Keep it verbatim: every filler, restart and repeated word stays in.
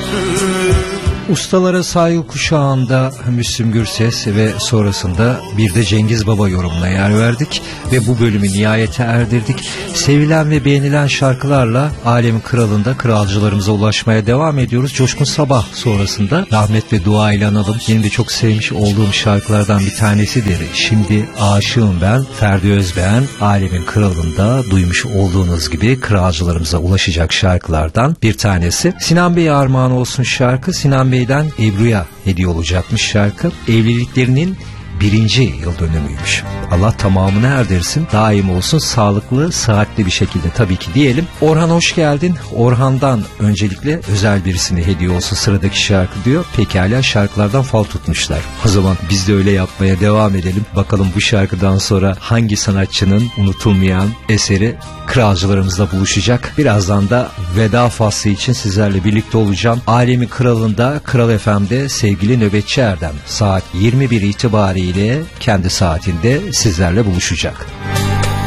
Ustalara saygı kuşağında Müslüm Gürses ve sonrasında bir de Cengiz Baba yorumuna yer verdik ve bu bölümü nihayete erdirdik. Sevilen ve beğenilen şarkılarla alemin kralında kralcılarımıza ulaşmaya devam ediyoruz. Coşkun Sabah sonrasında rahmet ve dua ile analım. Benim de çok sevmiş olduğum şarkılardan bir tanesidir. Şimdi Aşığım Ben, Ferdi Özbeğen, alemin kralında duymuş olduğunuz gibi kralcılarımıza ulaşacak şarkılardan bir tanesi. Sinan Bey'e armağan olsun şarkı. Sinan Bey'den Ebru'ya hediye olacakmış şarkı. Evliliklerinin birinci yıl dönümüymüş. Allah tamamını erdirsin, daim olsun, sağlıklı, sıhhatli bir şekilde tabii ki diyelim. Orhan hoş geldin. Orhan'dan öncelikle özel birisine hediye olsun sıradaki şarkı diyor. Pekala, şarkılardan fal tutmuşlar. O zaman biz de öyle yapmaya devam edelim. Bakalım bu şarkıdan sonra hangi sanatçının unutulmayan eseri kralcılarımızla buluşacak. Birazdan da veda faslı için sizlerle birlikte olacağım. Alemin kralında, Kral F M'de sevgili Nöbetçi Erdem saat yirmi bir itibariyle kendi saatinde sizlerle buluşacak.